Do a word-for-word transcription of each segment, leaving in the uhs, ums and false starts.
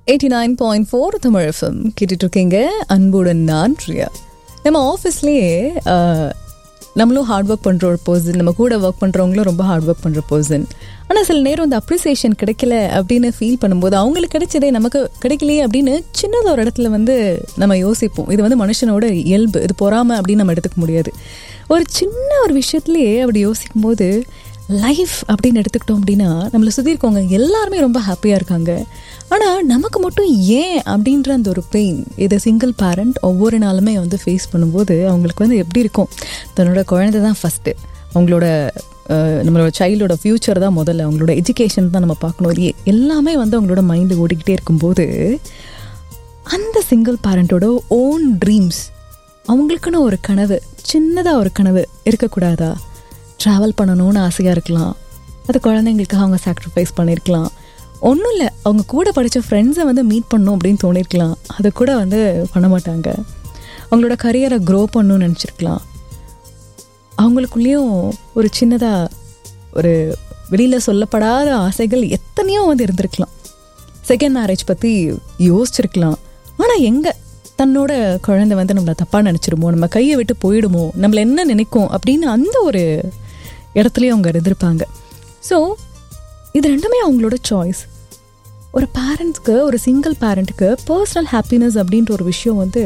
Eighty nine point four Tamil FM கேட்டுட்டு இருக்கீங்க. அன்புடன் நான் பிரியா. நம்ம ஆஃபீஸ்லேயே நம்மளும் ஹார்ட் ஒர்க் பண்ணுற ஒரு பர்சன், நம்ம கூட ஒர்க் பண்ணுறவங்களும் ரொம்ப ஹார்ட் ஒர்க் பண்ணுற பர்சன். ஆனால் சில நேரம் இந்த அப்ரிசியேஷன் கிடைக்கல அப்படின்னு ஃபீல் பண்ணும்போது, அவங்களுக்கு கிடைச்சதே நமக்கு கிடைக்கலையே அப்படின்னு சின்னது ஒரு இடத்துல வந்து நம்ம யோசிப்போம். இது வந்து மனுஷனோட இயல்பு, இது பொறாமை அப்படின்னு நம்ம எடுத்துக்க முடியாது. ஒரு சின்ன ஒரு விஷயத்துலேயே அப்படி யோசிக்கும் போது லைஃப் அப்படின்னு எடுத்துக்கிட்டோம் அப்படின்னா நம்மளை சுற்றி இருக்கவங்க எல்லாருமே ரொம்ப ஹாப்பியாக இருக்காங்க. ஆனால் நமக்கு மட்டும் ஏன் அப்படின்ற அந்த ஒரு பெயின், இதை சிங்கிள் பேரண்ட் ஒவ்வொரு நாளுமே வந்து ஃபேஸ் பண்ணும்போது அவங்களுக்கு வந்து எப்படி இருக்கும், தன்னோட குழந்தை தான் ஃபஸ்ட்டு, அவங்களோட நம்மளோட சைல்டோட ஃப்யூச்சர் தான் முதல்ல, அவங்களோட எஜுகேஷன் தான் நம்ம பார்க்கணும், இது எல்லாமே வந்து அவங்களோட மைண்டில் ஓடிக்கிட்டே இருக்கும்போது அந்த சிங்கிள் பேரண்ட்டோட ஓன் ட்ரீம்ஸ், அவங்களுக்குன்னு ஒரு கனவு, சின்னதாக ஒரு கனவு இருக்கக்கூடாதா? ட்ராவல் பண்ணணும்னு ஆசையாக இருக்கலாம், அது குழந்தைங்களுக்காக அவங்க சாக்ரிஃபைஸ் பண்ணியிருக்கலாம். ஒன்றும் இல்லை, அவங்க கூட படித்த ஃப்ரெண்ட்ஸை வந்து மீட் பண்ணணும் அப்படின்னு தோணியிருக்கலாம், அதை கூட வந்து பண்ண மாட்டாங்க. அவங்களோட கரியரை க்ரோ பண்ணணும்னு நினச்சிருக்கலாம். அவங்களுக்குள்ளேயும் ஒரு சின்னதாக ஒரு வெளியில் சொல்லப்படாத ஆசைகள் எத்தனையோ வந்து இருந்திருக்கலாம். செகண்ட் மேரேஜ் பற்றி யோசிச்சிருக்கலாம். ஆனால் எங்கே தன்னோட குழந்தை வந்து நம்மளை தப்பாக நினச்சிருமோ, நம்ம கையை விட்டு போயிடுமோ, நம்மளை என்ன நினைக்கும் அப்படின்னு அந்த ஒரு இடத்துலையும் அவங்க இருந்திருப்பாங்க. ஸோ இது ரெண்டுமே அவங்களோட சாய்ஸ். ஒரு பேரண்ட்ஸ்க்கு, ஒரு சிங்கிள் பேரண்ட்டுக்கு பர்சனல் ஹாப்பினஸ் அப்படின்ற ஒரு விஷயம் வந்து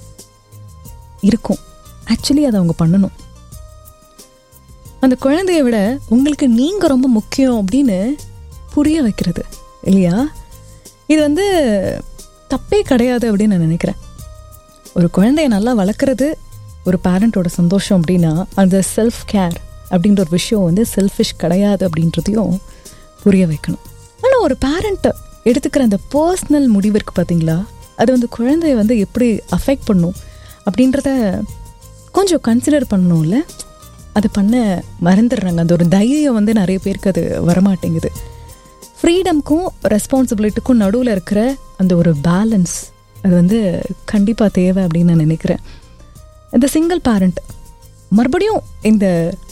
இருக்கும். ஆக்சுவலி அதை அவங்க பண்ணணும். அந்த குழந்தைய விட உங்களுக்கு நீங்கள் ரொம்ப முக்கியம் அப்படின்னு புரிய வைக்கிறது இல்லையா? இது வந்து தப்பே கிடையாது அப்படின்னு நான் நினைக்கிறேன். ஒரு குழந்தைய நல்லா வளர்க்குறது ஒரு பேரண்ட்டோட சந்தோஷம் அப்படின்னா அந்த செல்ஃப் கேர் அப்படின்ற ஒரு விஷயம் வந்து செல்ஃபிஷ் கிடையாது அப்படின்றதையும் புரிய வைக்கணும். ஆனால் ஒரு பேரண்ட்டை எடுத்துக்கிற அந்த பர்சனல் முடிவிற்கு பார்த்தீங்களா, அது வந்து குழந்தைய வந்து எப்படி அஃபெக்ட் பண்ணும் அப்படின்றத கொஞ்சம் கன்சிடர் பண்ணணும்ல. அது பண்ண மறந்துடுறாங்க. அந்த ஒரு தைரியம் வந்து நிறைய பேருக்கு அது வரமாட்டேங்குது. ஃப்ரீடம்க்கும் ரெஸ்பான்சிபிலிட்டிக்கும் நடுவில் இருக்கிற அந்த ஒரு பேலன்ஸ், அது வந்து கண்டிப்பாக தேவை அப்படின்னு நான் நினைக்கிறேன். இந்த சிங்கிள் பேரண்ட் மறுபடியும் இந்த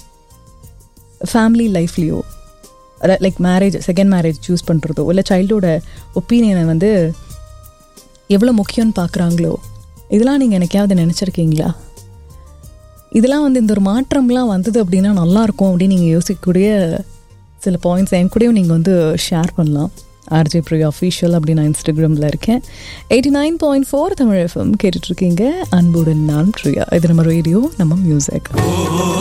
family லைஃப்லேயோ, like marriage, second marriage choose பண்ணுறதோ, இல்லை சைல்டோட ஒப்பீனியனை வந்து எவ்வளோ முக்கியம்னு பார்க்குறாங்களோ, இதெல்லாம் நீங்கள் எனக்காவது நினச்சிருக்கீங்களா? இதெல்லாம் வந்து இந்த ஒரு மாற்றம்லாம் வந்தது அப்படின்னா நல்லாயிருக்கும் அப்படின்னு நீங்கள் யோசிக்கக்கூடிய சில பாயிண்ட்ஸ் என் கூடயும் நீங்கள் வந்து ஷேர் பண்ணலாம். ஆர்ஜே பிரியா அஃபீஷியல் அப்படின்னு நான் இன்ஸ்டாகிராமில் இருக்கேன். Eighty nine point four Tamil FM கேட்டுட்ருக்கீங்க. அன்புடன் நான் பிரியா. இது நம்ம ரேடியோ, நம்ம மியூசிக்.